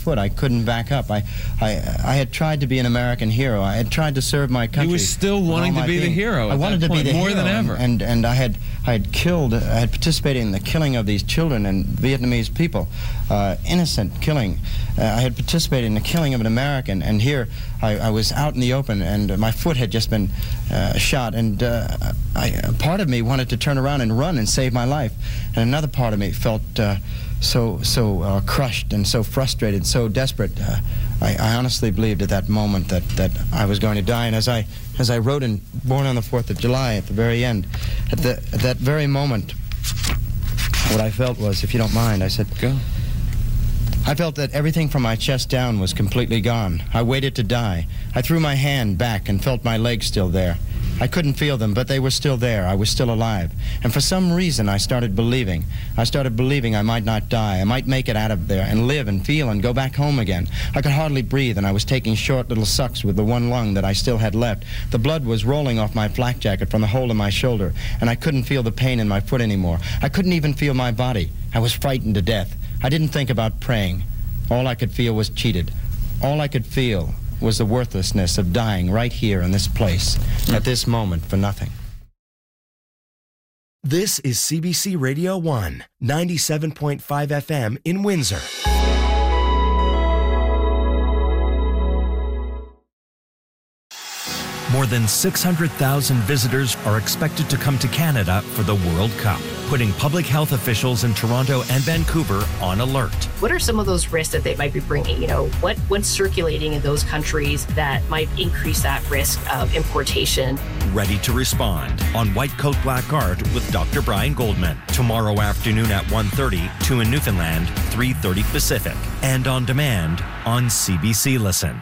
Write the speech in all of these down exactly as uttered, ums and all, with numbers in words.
foot. I couldn't back up. I, I, I had tried to be an American hero. I had tried to serve my country. You were still wanting to be the hero. I wanted to be the hero more than ever. And, and and I had I had killed. I had participated in the killing of these children and Vietnamese people, uh, innocent killing. Uh, I had participated in the killing of an American, and here I, I was out in the open, and uh, my foot had just been uh, shot, and uh, I, a part of me wanted to turn around and run and save my life, and another part of me felt uh, so so uh, crushed and so frustrated, so desperate. Uh, I, I honestly believed at that moment that, that I was going to die, and as I as I wrote in Born on the Fourth of July at the very end, at, the, at that very moment, what I felt was, if you don't mind, I said, go. I felt that everything from my chest down was completely gone. I waited to die. I threw my hand back and felt my legs still there. I couldn't feel them, but they were still there. I was still alive. And for some reason, I started believing. I started believing I might not die. I might make it out of there and live and feel and go back home again. I could hardly breathe, and I was taking short little sucks with the one lung that I still had left. The blood was rolling off my flak jacket from the hole in my shoulder, and I couldn't feel the pain in my foot anymore. I couldn't even feel my body. I was frightened to death. I didn't think about praying. All I could feel was cheated. All I could feel was the worthlessness of dying right here in this place, at this moment, for nothing. This is C B C Radio one, ninety-seven point five F M in Windsor. More than six hundred thousand visitors are expected to come to Canada for the World Cup, putting public health officials in Toronto and Vancouver on alert. What are some of those risks that they might be bringing? You know, what what's circulating in those countries that might increase that risk of importation? Ready to respond on White Coat Black Guard with Doctor Brian Goldman. Tomorrow afternoon at one thirty, two in Newfoundland, three thirty Pacific. And on demand on C B C Listen.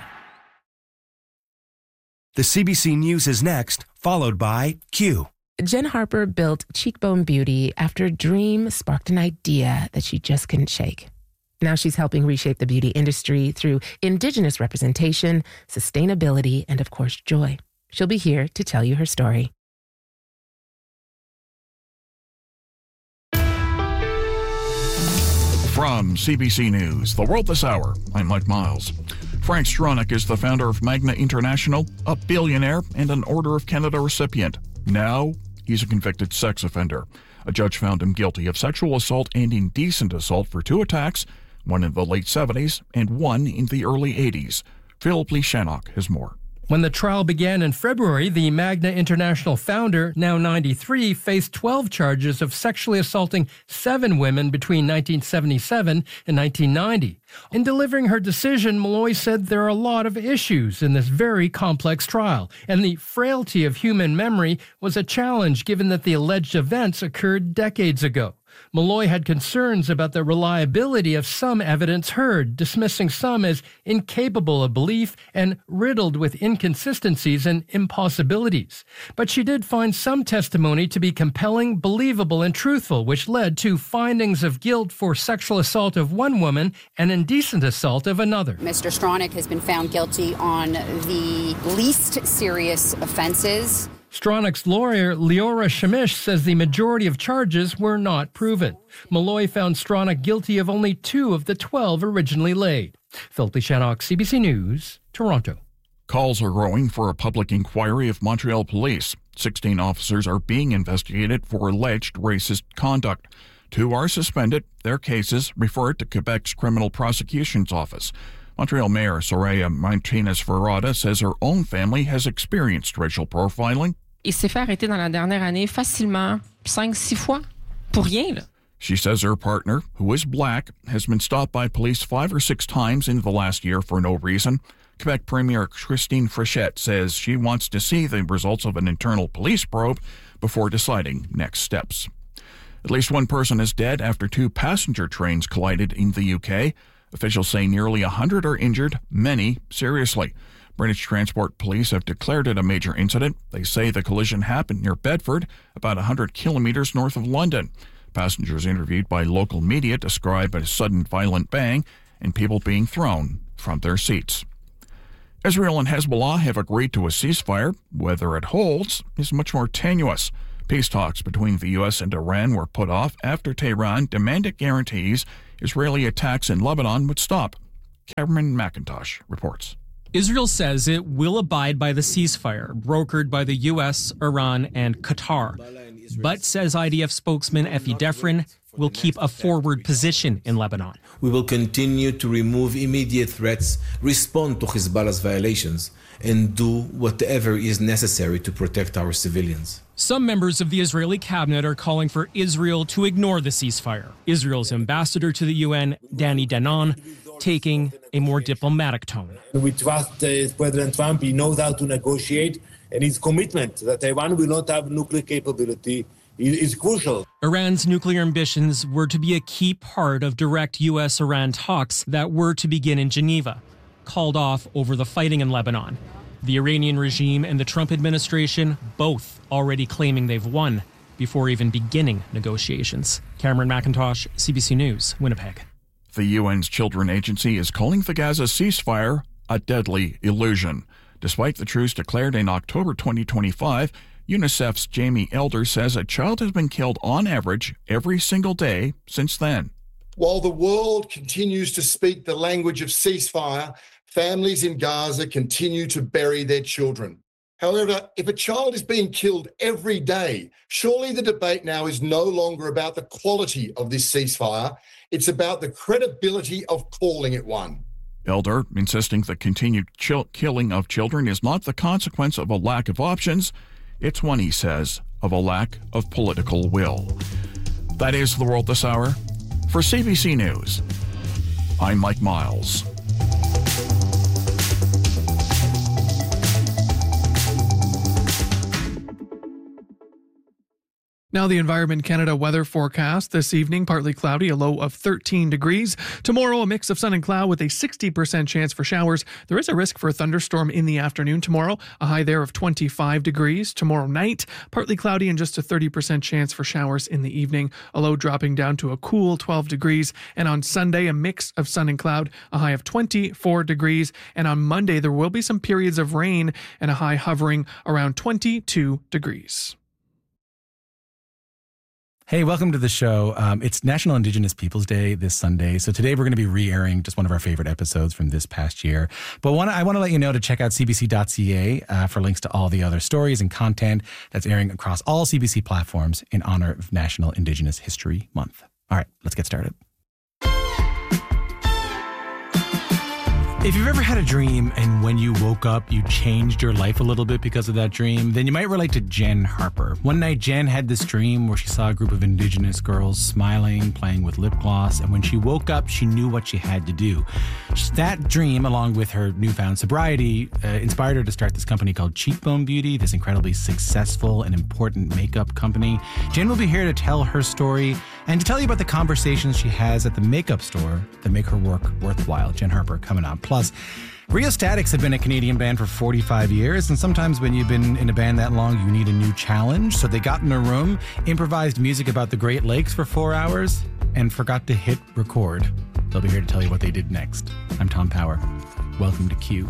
The C B C News is next, followed by Q. Jen Harper built Cheekbone Beauty after a dream sparked an idea that she just couldn't shake. Now she's helping reshape the beauty industry through Indigenous representation, sustainability, and of course, joy. She'll be here to tell you her story. From C B C News, The World This Hour, I'm Mike Miles. Frank Stronach is the founder of Magna International, a billionaire and an Order of Canada recipient. Now, he's a convicted sex offender. A judge found him guilty of sexual assault and indecent assault for two attacks, one in the late seventies and one in the early eighties. Philip Lee Shannock has more. When the trial began in February, the Magna International founder, now ninety-three, faced twelve charges of sexually assaulting seven women between nineteen seventy-seven and nineteen ninety. In delivering her decision, Malloy said there are a lot of issues in this very complex trial, and the frailty of human memory was a challenge given that the alleged events occurred decades ago. Malloy had concerns about the reliability of some evidence heard, dismissing some as incapable of belief and riddled with inconsistencies and impossibilities. But she did find some testimony to be compelling, believable, and truthful, which led to findings of guilt for sexual assault of one woman and indecent assault of another. Mister Stronach has been found guilty on the least serious offenses. Stronach's lawyer, Leora Shamish, says the majority of charges were not proven. Malloy found Stronach guilty of only two of the twelve originally laid. Philip Lee Shannock, C B C News, Toronto. Calls are growing for a public inquiry of Montreal police. Sixteen officers are being investigated for alleged racist conduct. Two are suspended. Their cases referred to Quebec's Criminal Prosecution's Office. Montreal Mayor Soraya Martinez-Ferrada says her own family has experienced racial profiling. Il s'est fait arrêter dans la dernière année facilement cinq, six fois. Pour rien, là. She says her partner, who is black, has been stopped by police five or six times in the last year for no reason. Quebec Premier Christine Frechette says she wants to see the results of an internal police probe before deciding next steps. At least one person is dead after two passenger trains collided in the U K. Officials say nearly one hundred are injured, many seriously. British Transport Police have declared it a major incident. They say the collision happened near Bedford, about one hundred kilometres north of London. Passengers interviewed by local media describe a sudden violent bang and people being thrown from their seats. Israel and Hezbollah have agreed to a ceasefire. Whether it holds is much more tenuous. Peace talks between the U S and Iran were put off after Tehran demanded guarantees Israeli attacks in Lebanon would stop. Cameron McIntosh reports. Israel says it will abide by the ceasefire brokered by the U S, Iran, and Qatar, but says I D F spokesman Efi Defrin will keep a forward position in Lebanon. We will continue to remove immediate threats, respond to Hezbollah's violations, and do whatever is necessary to protect our civilians. Some members of the Israeli cabinet are calling for Israel to ignore the ceasefire. Israel's ambassador to the U N, Danny Danon, taking a more diplomatic tone. We trust uh, President Trump. He knows how to negotiate, and his commitment that Iran will not have nuclear capability is crucial. Iran's nuclear ambitions were to be a key part of direct U S Iran talks that were to begin in Geneva, called off over the fighting in Lebanon. The Iranian regime and the Trump administration both already claiming they've won before even beginning negotiations. Cameron McIntosh, C B C News, Winnipeg. The U N's Children Agency is calling the Gaza ceasefire a deadly illusion. Despite the truce declared in October twenty twenty-five, UNICEF's Jamie Elder says a child has been killed on average every single day since then. While the world continues to speak the language of ceasefire, families in Gaza continue to bury their children. However, if a child is being killed every day, surely the debate now is no longer about the quality of this ceasefire. It's about the credibility of calling it one. Elder insisting the continued chill- killing of children is not the consequence of a lack of options. It's one, he says, of a lack of political will. That is The World This Hour. For C B C News, I'm Mike Miles. Now the Environment Canada weather forecast. This evening, partly cloudy, a low of thirteen degrees. Tomorrow, a mix of sun and cloud with a sixty percent chance for showers. There is a risk for a thunderstorm in the afternoon tomorrow, a high there of twenty-five degrees. Tomorrow night, partly cloudy and just a thirty percent chance for showers in the evening, a low dropping down to a cool twelve degrees. And on Sunday, a mix of sun and cloud, a high of twenty-four degrees. And on Monday, there will be some periods of rain and a high hovering around twenty-two degrees. Hey, welcome to the show. Um, it's National Indigenous Peoples Day this Sunday. So today we're going to be re-airing just one of our favorite episodes from this past year. But wanna, I want to let you know to check out c b c dot c a uh, for links to all the other stories and content that's airing across all C B C platforms in honor of National Indigenous History Month. All right, let's get started. If you've ever had a dream and when you woke up, you changed your life a little bit because of that dream, then you might relate to Jen Harper. One night, Jen had this dream where she saw a group of Indigenous girls smiling, playing with lip gloss, and when she woke up, she knew what she had to do. That dream, along with her newfound sobriety, uh, inspired her to start this company called Cheekbone Beauty, this incredibly successful and important makeup company. Jen will be here to tell her story and to tell you about the conversations she has at the makeup store that make her work worthwhile. Jen Harper coming up. Plus, Rheostatics have been a Canadian band for forty-five years, and sometimes when you've been in a band that long, you need a new challenge. So they got in a room, improvised music about the Great Lakes for four hours, and forgot to hit record. They'll be here to tell you what they did next. I'm Tom Power. Welcome to Q.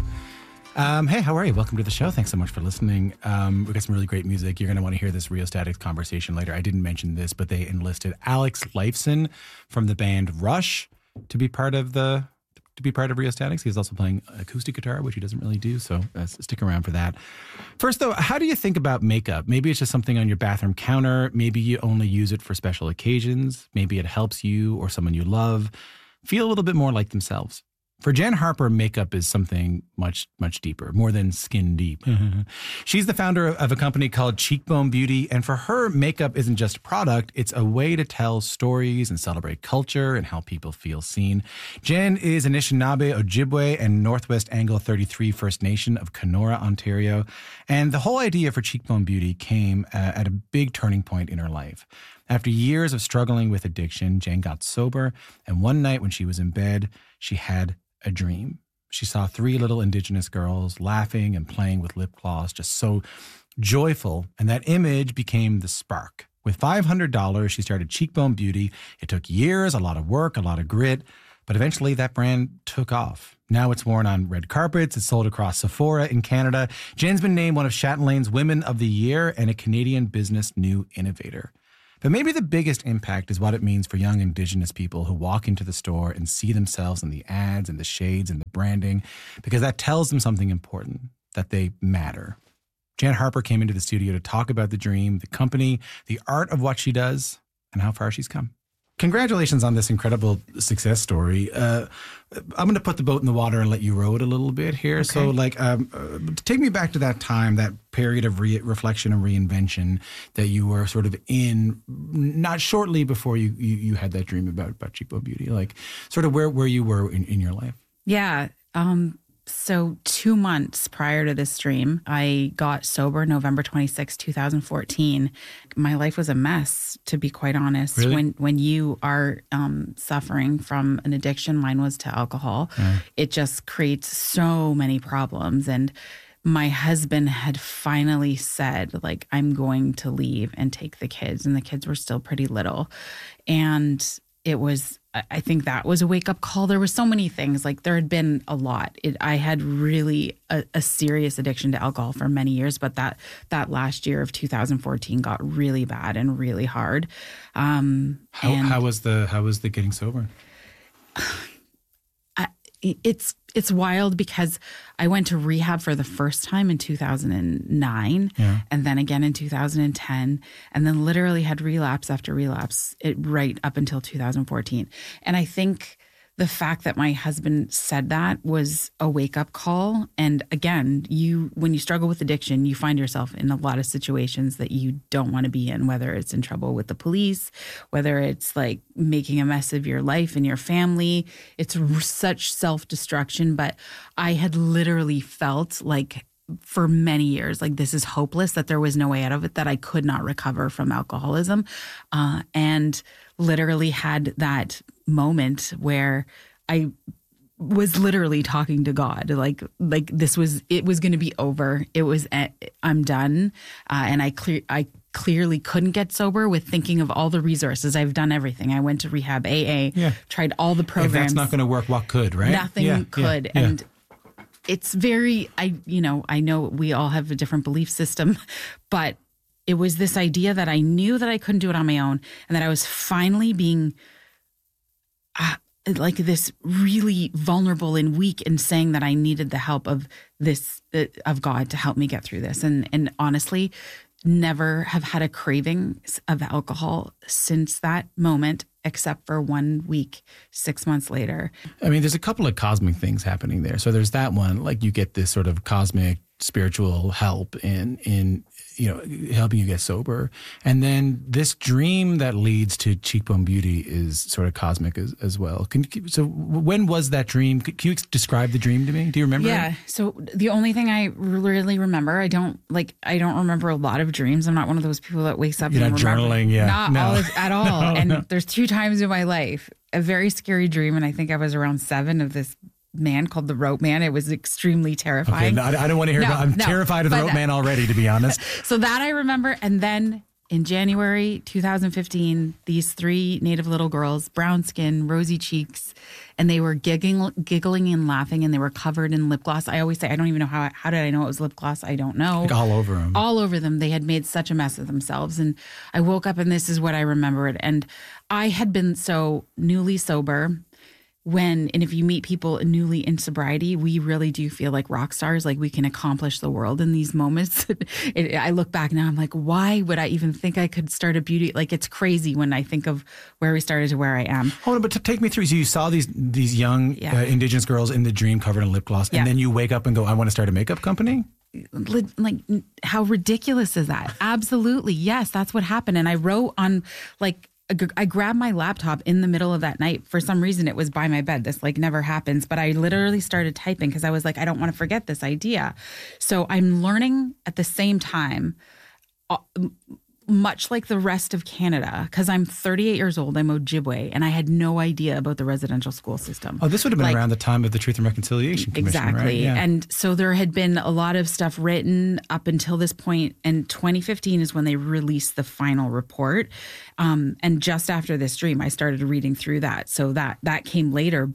Um, hey, how are you? Welcome to the show. Thanks so much for listening. Um, we got some really great music. You're going to want to hear this Rheostatics conversation later. I didn't mention this, but they enlisted Alex Lifeson from the band Rush to be part of the to be part of Rheostatics. He's also playing acoustic guitar, which he doesn't really do, so uh, stick around for that. First, though, how do you think about makeup? Maybe it's just something on your bathroom counter. Maybe you only use it for special occasions. Maybe it helps you or someone you love feel a little bit more like themselves. For Jen Harper, makeup is something much, much deeper, more than skin deep. She's the founder of a company called Cheekbone Beauty, and for her, makeup isn't just a product, it's a way to tell stories and celebrate culture and how people feel seen. Jen is Anishinaabe, Ojibwe, and Northwest Angle thirty-three First Nation of Kenora, Ontario. And the whole idea for Cheekbone Beauty came uh, at a big turning point in her life. After years of struggling with addiction, Jen got sober, and one night when she was in bed, she had a dream. She saw three little Indigenous girls laughing and playing with lip gloss, just so joyful. And that image became the spark. With five hundred dollars, she started Cheekbone Beauty. It took years, a lot of work, a lot of grit, but eventually that brand took off. Now it's worn on red carpets. It's sold across Sephora in Canada. Jen's been named one of Chatelain's Women of the Year and a Canadian Business New Innovator. But maybe the biggest impact is what it means for young Indigenous people who walk into the store and see themselves in the ads and the shades and the branding, because that tells them something important, that they matter. Jan Harper came into the studio to talk about the dream, the company, the art of what she does, and how far she's come. Congratulations on this incredible success story. Uh, I'm going to put the boat in the water and let you row it a little bit here. Okay. So, like, um, uh, take me back to that time, that period of re- reflection and reinvention that you were sort of in, not shortly before you you, you had that dream about, about Cheekbone Beauty. Like, sort of where, where you were in, in your life. Yeah. Um, so two months prior to this dream, I got sober November twenty-sixth, twenty fourteen. My life was a mess, to be quite honest. Really? When when you are um, suffering from an addiction, mine was to alcohol, yeah. It just creates so many problems. And my husband had finally said, like, I'm going to leave and take the kids. And the kids were still pretty little. And it was, I think that was a wake-up call. There were so many things. Like, there had been a lot. It, I had really a, a serious addiction to alcohol for many years, but that that last year of two thousand fourteen got really bad and really hard. Um, how, and how was the how was the getting sober? I, it's it's wild because I went to rehab for the first time in two thousand nine, yeah. and then again in two thousand ten, and then literally had relapse after relapse it, right up until two thousand fourteen. And I think the fact that my husband said that was a wake-up call. And again, you when you struggle with addiction, you find yourself in a lot of situations that you don't want to be in, whether it's in trouble with the police, whether it's like making a mess of your life and your family. It's such self-destruction. But I had literally felt like for many years, like this is hopeless, that there was no way out of it, that I could not recover from alcoholism. Uh, and literally had that moment where I was literally talking to God, like, like this was, it was going to be over. It was, I'm done. Uh, and I clear, I clearly couldn't get sober with thinking of all the resources. I've done everything. I went to rehab, A A, yeah. tried all the programs. If that's not going to work, what could, right? Nothing yeah, could. Yeah, and yeah. It's very, I, you know, I know we all have a different belief system, but it was this idea that I knew that I couldn't do it on my own, and that I was finally being uh, like this really vulnerable and weak, and saying that I needed the help of this, uh, of God to help me get through this. And, and honestly, never have had a craving of alcohol since that moment, except for one week, six months later. I mean, there's a couple of cosmic things happening there. So there's that one, like you get this sort of cosmic spiritual help in, in, you know, helping you get sober. And then this dream that leads to Cheekbone Beauty is sort of cosmic as, as well. Can, so when was that dream? Can you describe the dream to me? Do you remember Yeah. it? So the only thing I really remember, I don't like, I don't remember a lot of dreams. I'm not one of those people that wakes up You're and not remember. journaling, yeah. Not no. all at all. no, and no. there's two times in my life, a very scary dream. And I think I was around seven, of this man called the Rope Man. It was extremely terrifying. Okay, no, I don't want to hear no, about I'm no, terrified of the Rope that, Man already, to be honest. So that I remember. And then in January two thousand fifteen, these three Native little girls, brown skin, rosy cheeks, and they were giggling, giggling and laughing, and they were covered in lip gloss. I always say, I don't even know how, how did I know it was lip gloss? I don't know. Like all over them. All over them. They had made such a mess of themselves. And I woke up and this is what I remembered. And I had been so newly sober. When, and if you meet people newly in sobriety, we really do feel like rock stars, like we can accomplish the world in these moments. it, I look back now, I'm like, why would I even think I could start a beauty? Like, it's crazy when I think of where we started to where I am. Hold on, but to take me through. So you saw these these young yeah. uh, Indigenous girls in the dream covered in lip gloss, and yeah. then you wake up and go, I want to start a makeup company? Like, how ridiculous is that? Absolutely. Yes, that's what happened. And I wrote on, like, I grabbed my laptop in the middle of that night. For some reason, it was by my bed. This like never happens. But I literally started typing because I was like, I don't want to forget this idea. So I'm learning at the same time, uh, much like the rest of Canada, because I'm thirty-eight years old, I'm Ojibwe, and I had no idea about the residential school system. Oh, this would have been like, around the time of the Truth and Reconciliation Commission, exactly. right? Yeah. And so there had been a lot of stuff written up until this point, and twenty fifteen is when they released the final report. Um, and just after this dream, I started reading through that. So that that came later. But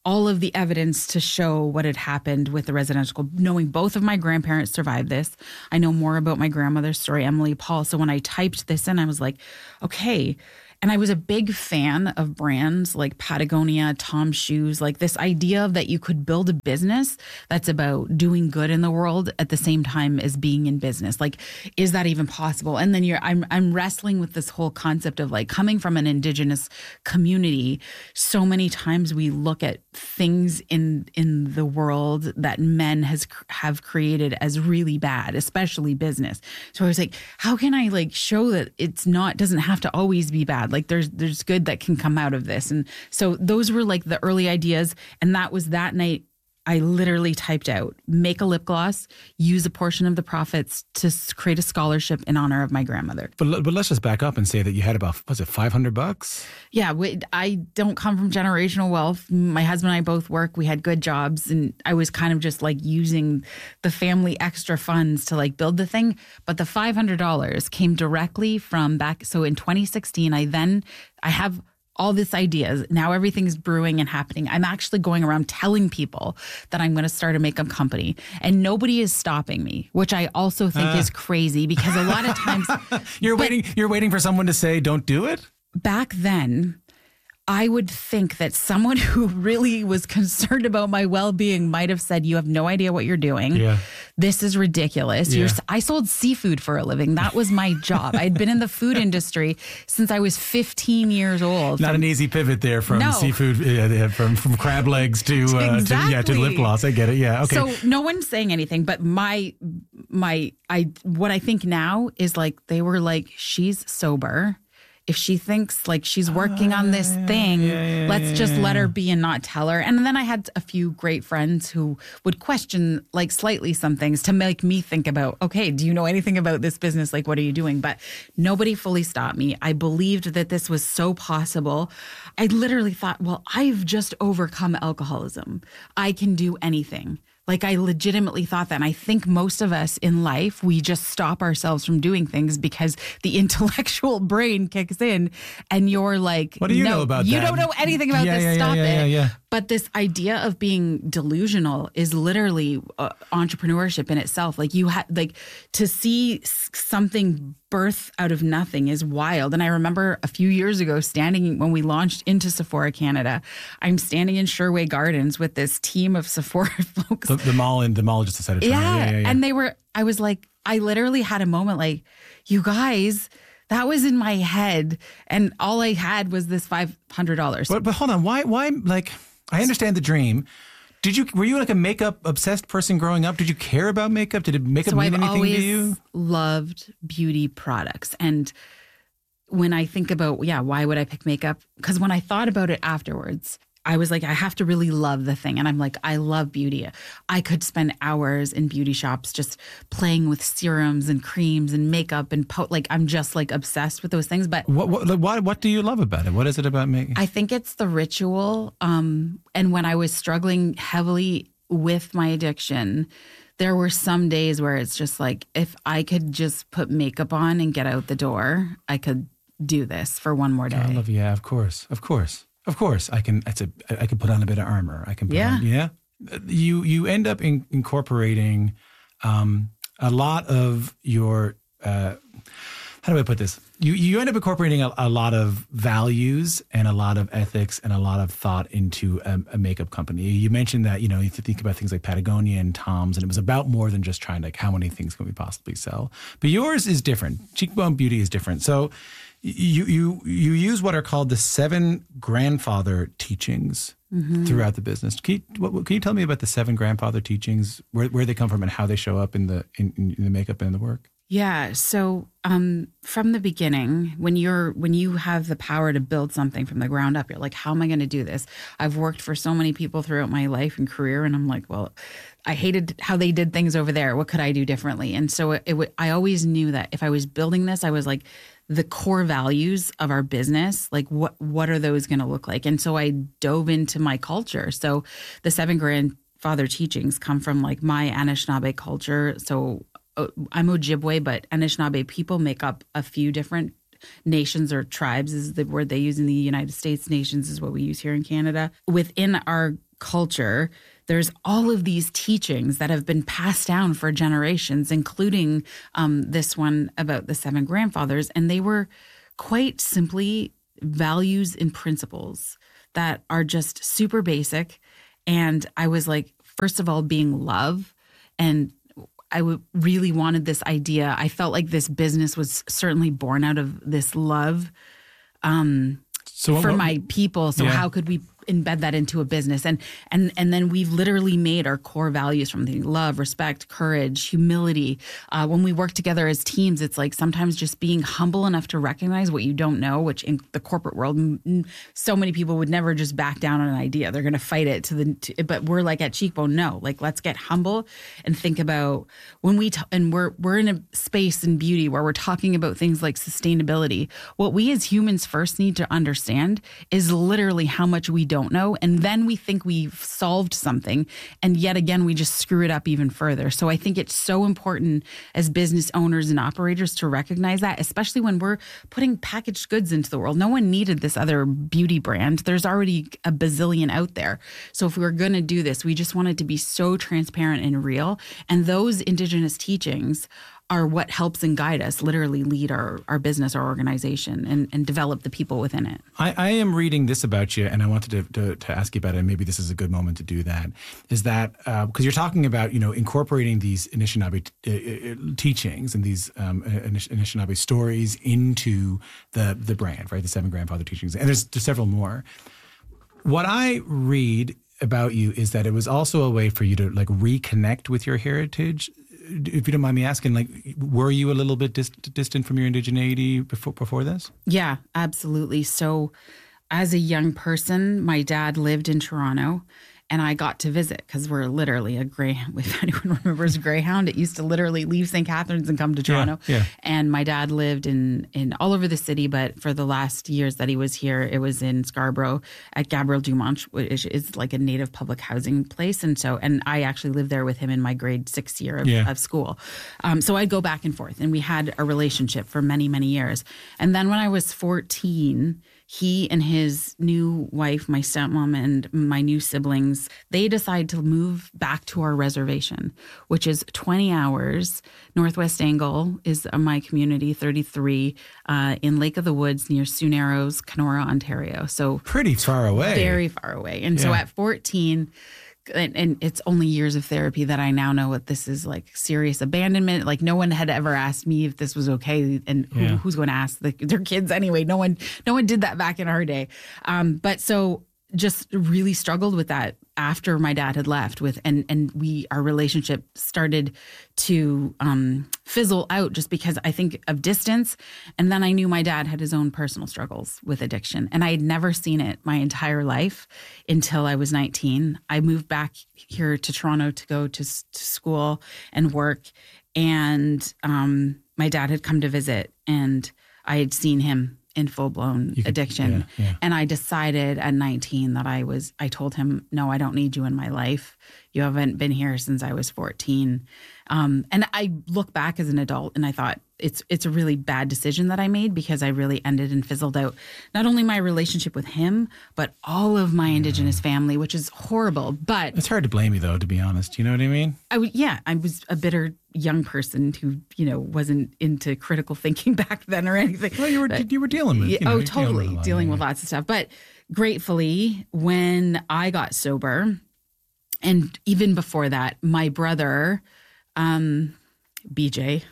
all of the evidence to show what had happened with the residential school, knowing both of my grandparents survived this. I know more about my grandmother's story, Emily Paul. So when I typed this in, I was like, okay. And I was a big fan of brands like Patagonia, Tom's Shoes, like this idea that you could build a business that's about doing good in the world at the same time as being in business. Like, is that even possible? And then you're, I'm, I'm wrestling with this whole concept of like coming from an Indigenous community. So many times we look at things in, in the world that men has, have created as really bad, especially business. So I was like, how can I like show that it's not, doesn't have to always be bad? Like there's there's good that can come out of this. And so those were like the early ideas. And that was that night I literally typed out, make a lip gloss, use a portion of the profits to create a scholarship in honor of my grandmother. But but let's just back up and say that you had about, was it five hundred bucks? Yeah, we, I don't come from generational wealth. My husband and I both work. We had good jobs. And I was kind of just like using the family extra funds to like build the thing. But the five hundred dollars came directly from back. So in twenty sixteen, I then, I have all this ideas. Now everything's brewing and happening. I'm actually going around telling people that I'm going to start a makeup company and nobody is stopping me, which I also think uh. is crazy because a lot of times you're waiting, you're waiting for someone to say, don't do it. Back then, I would think that someone who really was concerned about my well-being might have said, you have no idea what you're doing. Yeah. This is ridiculous. Yeah. You're, I sold seafood for a living. That was my job. I'd been in the food industry since I was fifteen years old. Not from, an easy pivot there from no. seafood, uh, from, from crab legs to, uh, exactly. to, yeah, to lip gloss. I get it. Yeah. Okay. So no one's saying anything, but my, my, I, what I think now is like, they were like, she's sober. If she thinks like she's working on this thing, yeah, yeah, let's yeah, just yeah. let her be and not tell her. And then I had a few great friends who would question like slightly some things to make me think about, okay, do you know anything about this business? Like, what are you doing? But nobody fully stopped me. I believed that this was so possible. I literally thought, well, I've just overcome alcoholism. I can do anything. Like I legitimately thought that. And I think most of us in life, we just stop ourselves from doing things because the intellectual brain kicks in and you're like, what do you no, know about you that? don't know anything about yeah, this. Yeah, Stop yeah, it. yeah, yeah. But this idea of being delusional is literally uh, entrepreneurship in itself. Like you have like to see something birth out of nothing is wild. And I remember a few years ago standing when we launched into Sephora Canada, I'm standing in Sherway Gardens with this team of Sephora folks. The, the mall and the mall just decided to yeah, yeah, yeah, yeah. And they were, I was like, I literally had a moment like, you guys, that was in my head. And all I had was this five hundred dollars. But, but hold on, why, why, like, I understand the dream. Did you, were you like a makeup obsessed person growing up? Did you care about makeup? Did it makeup so mean I've anything to you? always loved beauty products. And when I think about, yeah, why would I pick makeup? Because when I thought about it afterwards, I was like, I have to really love the thing. And I'm like, I love beauty. I could spend hours in beauty shops just playing with serums and creams and makeup and po- like, I'm just like obsessed with those things. But what, what, what, what do you love about it? What is it about makeup? I think it's the ritual. Um, and when I was struggling heavily with my addiction, there were some days where it's just like, if I could just put makeup on and get out the door, I could do this for one more day. I love, yeah, of course, of course. Of course, I can. It's a. I can put on a bit of armor. I can. Put yeah. On, yeah. You you end up in, incorporating um, a lot of your. Uh, how do I put this? You you end up incorporating a, a lot of values and a lot of ethics and a lot of thought into a, a makeup company. You mentioned that you know you think about things like Patagonia and Tom's, and it was about more than just trying to like how many things can we possibly sell. But yours is different. Cheekbone Beauty is different. So. You you you use what are called the seven grandfather teachings mm-hmm. throughout the business. Can you, what, can you tell me about the seven grandfather teachings, where where they come from, and how they show up in the in, in the makeup and the work? Yeah. So um, from the beginning, when you're when you have the power to build something from the ground up, you're like, how am I going to do this? I've worked for so many people throughout my life and career, and I'm like, well, I hated how they did things over there. What could I do differently? And so it, it would. I always knew that if I was building this, I was like, the core values of our business, like what what are those going to look like? And so I dove into my culture. So the seven grandfather teachings come from like my Anishinaabe culture. So uh, I'm Ojibwe, but Anishinaabe people make up a few different nations or tribes is the word they use in the United States. Nations is what we use here in Canada. Within our culture, there's all of these teachings that have been passed down for generations, including um, this one about the seven grandfathers. And they were quite simply values and principles that are just super basic. And I was like, first of all, being love. And I w- really wanted this idea. I felt like this business was certainly born out of this love um, so for what, my people. So yeah. how could we embed that into a business? And and and then we've literally made our core values from the love, respect, courage, humility. Uh, when we work together as teams, it's like sometimes just being humble enough to recognize what you don't know, which in the corporate world, m- so many people would never just back down on an idea. They're going to fight it to the, to, but we're like at Cheekbone, no, like let's get humble and think about when we, t- and we're, we're in a space in beauty where we're talking about things like sustainability. What we as humans first need to understand is literally how much we don't know. And then we think we've solved something. And yet again, we just screw it up even further. So I think it's so important as business owners and operators to recognize that, especially when we're putting packaged goods into the world. No one needed this other beauty brand. There's already a bazillion out there. So if we were going to do this, we just wanted to be so transparent and real. And those Indigenous teachings are what helps and guide us, literally lead our, our business, our organization, and, and develop the people within it. I, I am reading this about you, and I wanted to, to, to ask you about it, and maybe this is a good moment to do that, is that, because uh, you're talking about, you know, incorporating these Anishinaabe t- uh, teachings and these um, Anishinaabe stories into the, the brand, right, the Seven Grandfather Teachings, and there's, there's several more. What I read about you is that it was also a way for you to, like, reconnect with your heritage. If you don't mind me asking, like, were you a little bit dis- distant from your indigeneity before before this? Yeah, absolutely. So as a young person, my dad lived in Toronto, and I got to visit because we're literally a Greyhound. If anyone remembers Greyhound, it used to literally leave Saint Catharines and come to Toronto. Yeah, yeah. And my dad lived in, in all over the city, but for the last years that he was here, it was in Scarborough at Gabriel Dumont, which is like a native public housing place. And so, and I actually lived there with him in my grade six year of, Yeah. of school. Um, so I'd go back and forth, and we had a relationship for many, many years. And then when I was fourteen, he and his new wife, my stepmom, and my new siblings, they decide to move back to our reservation, which is twenty hours. Northwest Angle is my community, thirty-three, uh, in Lake of the Woods near Sioux Narrows, Kenora, Ontario. So pretty far away. Very far away. And so Yeah. at fourteen, and, and it's only years of therapy that I now know what this is, like serious abandonment. Like no one had ever asked me if this was okay, and who, Yeah. who's going to ask the, their kids anyway? No one, no one did that back in our day. Um, but so just really struggled with that after my dad had left with, and, and we, our relationship started to um, fizzle out just because I think of distance. And then I knew my dad had his own personal struggles with addiction, and I had never seen it my entire life until I was nineteen. I moved back here to Toronto to go to, to school and work. And um, my dad had come to visit, and I had seen him in full-blown You could- addiction. yeah, yeah. And I decided at nineteen that I was, I told him, no, I don't need you in my life. You haven't been here since I was fourteen. Um, and I look back as an adult and I thought it's it's a really bad decision that I made, because I really ended and fizzled out not only my relationship with him, but all of my Indigenous family, which is horrible. But It's hard to blame you, though, to be honest. You know what I mean? I would, yeah, I was a bitter young person who, you know, wasn't into critical thinking back then or anything. Well, you were But- you were dealing with. yeah, You know, oh, you're dealing with totally. a lot, Dealing yeah. with lots of stuff. But gratefully, when I got sober, and even before that, my brother, um, B J,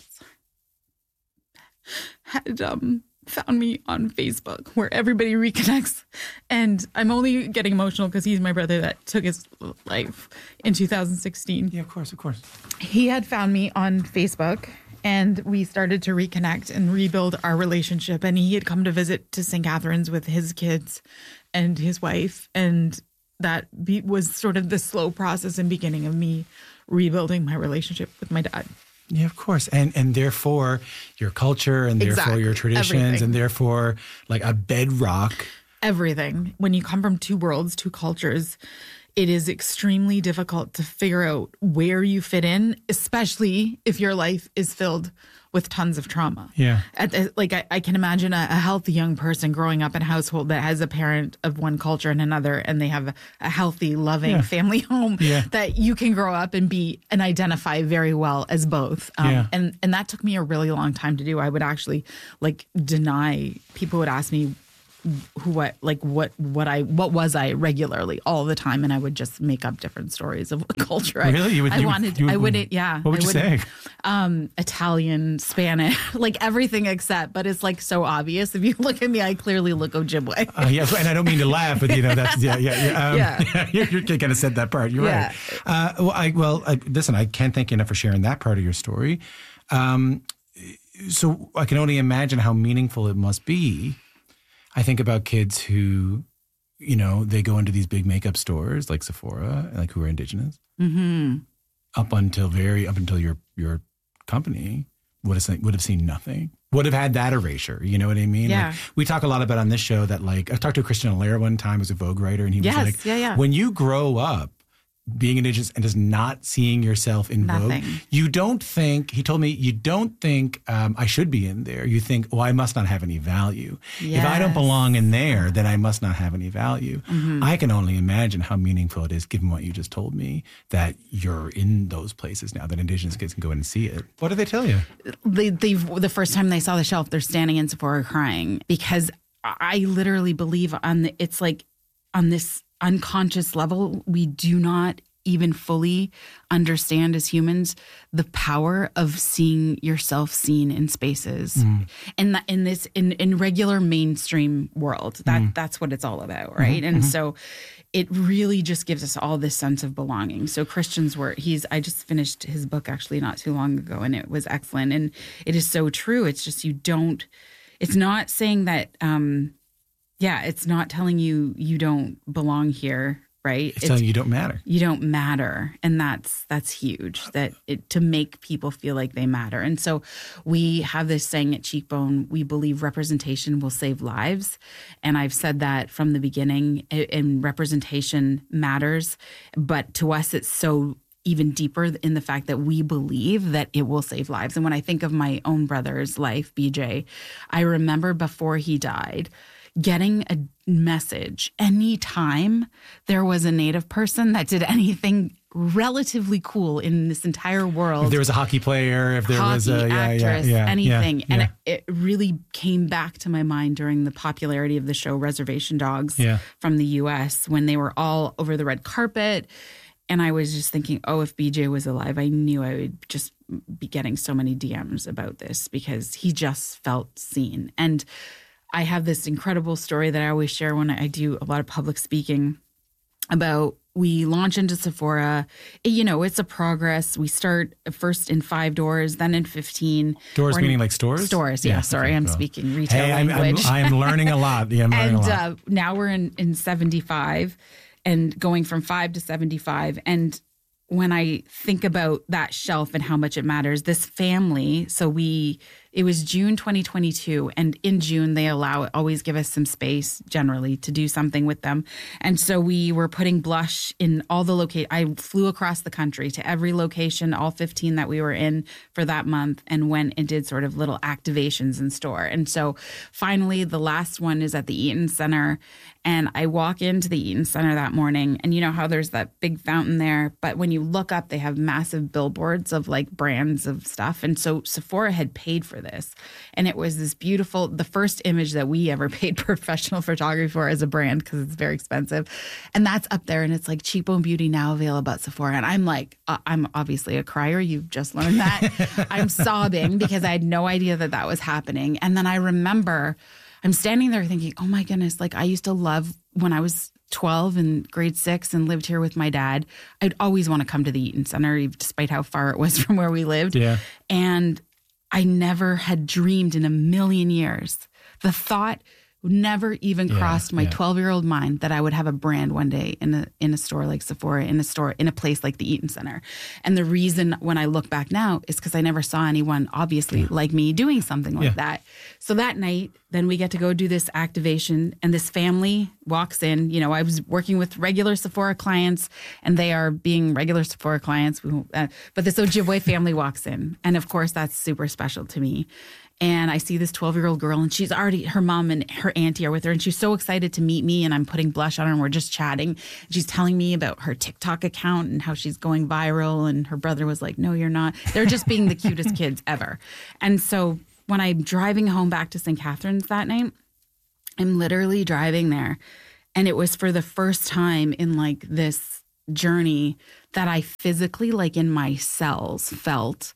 had um, found me on Facebook, where everybody reconnects. And I'm only getting emotional because he's my brother that took his life in two thousand sixteen. Yeah, of course, of course. He had found me on Facebook, and we started to reconnect and rebuild our relationship. And he had come to visit to Saint Catharines with his kids and his wife. And that be, was sort of the slow process and beginning of me rebuilding my relationship with my dad. Yeah, of course. And and therefore your culture, and therefore Exactly. your traditions, Everything. and therefore like a bedrock. Everything. When you come from two worlds, two cultures, it is extremely difficult to figure out where you fit in, especially if your life is filled with tons of trauma. Yeah. At the, like, I, I can imagine a, a healthy young person growing up in a household that has a parent of one culture and another, and they have a, a healthy, loving Yeah. family home Yeah. that you can grow up and be and identify very well as both. Um, Yeah. And, and that took me a really long time to do. I would actually like deny, people would ask me, who what like what what I what was I regularly all the time, and I would just make up different stories of what culture I, Really? You would- I you would- wanted you would- I wouldn't yeah what would I you wouldn't- say? um Italian, Spanish, like everything except, but it's like so obvious. If you look at me, I clearly look Ojibwe. Uh, yeah, and I don't mean to laugh, but you know that's yeah, yeah, yeah. Um, Yeah. you're, you're kind of said that part. You're Yeah. right. Uh, well, I well, I, listen, I can't thank you enough for sharing that part of your story. Um, so I can only imagine how meaningful it must be. I think about kids who, you know, they go into these big makeup stores like Sephora, like who are Indigenous, Mm-hmm. up until very up until your your company would have seen, would have seen nothing. Would have had that erasure. You know what I mean? Yeah. Like, we talk a lot about on this show that, like, I talked to Christian Allaire one time, who's a Vogue writer, and he was Yes, like, yeah, yeah. when you grow up being Indigenous and just not seeing yourself in Nothing. Vogue, you don't think, he told me, you don't think um, I should be in there. You think, oh, I must not have any value. If I don't Yes. belong in there, then I must not have any value. Mhm. I can only imagine how meaningful it is, given what you just told me, that you're in those places now, that Indigenous kids can go in and see it. What do they tell you? They, they the first time they saw the shelf, they're standing in Sephora crying, because I literally believe on the, it's like on this unconscious level, we do not even fully understand as humans the power of seeing yourself seen in spaces. Mm. And that in this in, in regular mainstream world, that Mm. that's what it's all about, right? Mhm, And mhm. so it really just gives us all this sense of belonging. So Christian's work, he's I just finished his book actually not too long ago, and it was excellent. And it is so true. It's just you don't it's not saying that um yeah, it's not telling you you don't belong here, right? It's, telling you you don't matter. You don't matter, and that's that's huge. That it, to make people feel like they matter. And so we have this saying at Cheekbone: we believe representation will save lives, and I've said that from the beginning. And representation matters, but to us, it's so even deeper in the fact that we believe that it will save lives. And when I think of my own brother's life, B J, I remember before he died, getting a message anytime there was a Native person that did anything relatively cool in this entire world. If there was a hockey player, if there hockey, was a yeah, actress, yeah, yeah, anything. yeah, And yeah. it, it really came back to my mind during the popularity of the show Reservation Dogs Yeah. from the U S when they were all over the red carpet. And I was just thinking, oh, if B J was alive, I knew I would just be getting so many D Ms about this, because he just felt seen. And I have this incredible story that I always share when I do a lot of public speaking about, we launch into Sephora. You know, it's a progress. We start first in five doors, then in fifteen. Doors We're in- meaning like stores? Stores, yeah. Yeah, sorry, okay, I'm cool. speaking retail Hey, I'm, language. I'm, I'm learning a lot. Yeah, I'm learning and a lot. uh, now we're in, in seventy-five and going from five to seventy-five. And when I think about that shelf and how much it matters, this family, so we, it was June twenty twenty-two, and in June they allow, always give us some space generally to do something with them. And so we were putting blush in all the locations. I flew across the country to every location, all fifteen that we were in for that month, and went and did sort of little activations in store. And so finally the last one is at the Eaton Center, and I walk into the Eaton Center that morning, and you know how there's that big fountain there, but when you look up, they have massive billboards of like brands of stuff. And so Sephora had paid for this. And it was this beautiful, the first image that we ever paid professional photography for as a brand, because it's very expensive. And that's up there, and it's like Cheekbone Beauty now available at Sephora. And I'm like, uh, I'm obviously a crier. You've just learned that. I'm sobbing because I had no idea that that was happening. And then I remember I'm standing there thinking, oh my goodness, like I used to love when I was twelve and grade six and lived here with my dad. I'd always want to come to the Eaton Center, despite how far it was from where we lived. Yeah. And I never had dreamed in a million years. The thought never even Yeah, crossed my yeah. twelve-year-old mind that I would have a brand one day in a in a store like Sephora, in a store in a place like the Eaton Center. And the reason when I look back now is because I never saw anyone, obviously, yeah. like me doing something like yeah. that. So that night, then we get to go do this activation, and this family walks in. You know, I was working with regular Sephora clients, and they are being regular Sephora clients. Uh, but this Ojibwe family walks in, and of course, that's super special to me. And I see this twelve-year-old girl, and she's already, her mom and her auntie are with her, and she's so excited to meet me, and I'm putting blush on her, and we're just chatting. She's telling me about her TikTok account and how she's going viral, and her brother was like, no, you're not. They're just being the cutest kids ever. And so when I'm driving home back to Saint Catharines that night, I'm literally driving there, and it was for the first time in like this journey that I physically, like in my cells, felt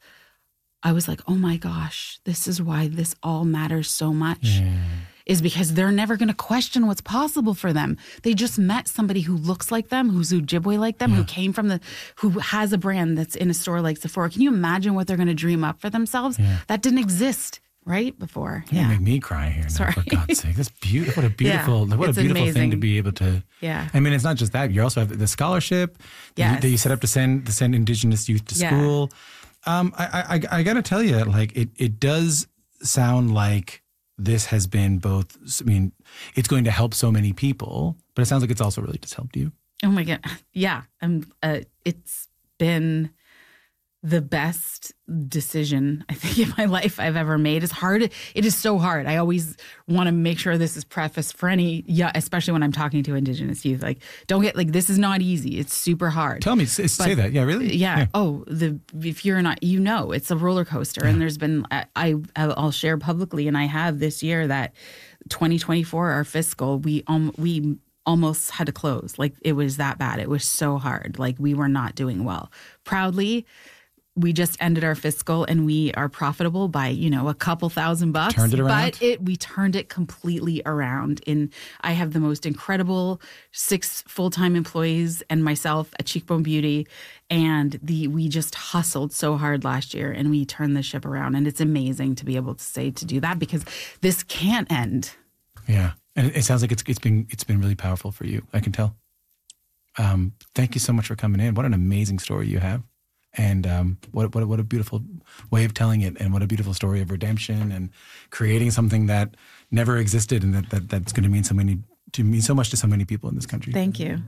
I was like, oh my gosh, this is why this all matters so much, yeah. is because they're never going to question what's possible for them. They just met somebody who looks like them, who's Ojibwe like them, yeah. who came from the, who has a brand that's in a store like Sephora. Can you imagine what they're going to dream up for themselves? Yeah. That didn't exist right before. You yeah. make me cry here now, Sorry. for God's sake. That's beautiful. What a beautiful, yeah, what a beautiful amazing. thing to be able to. Yeah. I mean, it's not just that. You also have the scholarship yes. that, you, that you set up to send to send Indigenous youth to yeah. school. Um, I, I, I got to tell you, like, it, it does sound like this has been both, I mean, it's going to help so many people, but it sounds like it's also really just helped you. Oh my God. Yeah. I'm, uh, it's been the best decision I think in my life I've ever made. It's hard. It is so hard. I always want to make sure this is prefaced for any, yeah, especially when I'm talking to Indigenous youth. Like, don't get, like, this is not easy. It's super hard. Tell me, say, say that. Yeah, really? Yeah. yeah. Oh, the if you're not, you know, it's a roller coaster. Yeah. And there's been, I, I, I'll share publicly, and I have this year that twenty twenty-four, our fiscal, we, um, we, almost had to close. Like, it was that bad. It was so hard. Like, we were not doing well. Proudly, we just ended our fiscal, and we are profitable by, you know, a couple thousand bucks. Turned it around? But it, we turned it completely around. In I have the most incredible six full-time employees and myself at Cheekbone Beauty, and the we just hustled so hard last year, and we turned the ship around. And it's amazing to be able to say to do that, because this can't end. Yeah, and it sounds like it's it's been it's been really powerful for you. I can tell. Um, thank you so much for coming in. What an amazing story you have. And um, what what what a beautiful way of telling it, and what a beautiful story of redemption and creating something that never existed, and that, that that's going to mean so many to mean so much to so many people in this country. Thank you.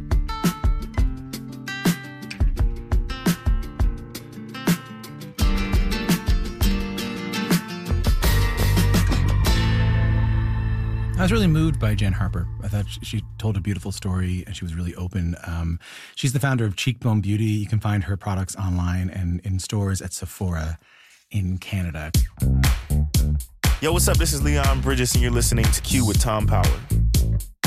I was really moved by Jen Harper. I thought she told a beautiful story, and she was really open. Um, she's the founder of Cheekbone Beauty. You can find her products online and in stores at Sephora in Canada. Yo, what's up? This is Leon Bridges, and you're listening to Q with Tom Power.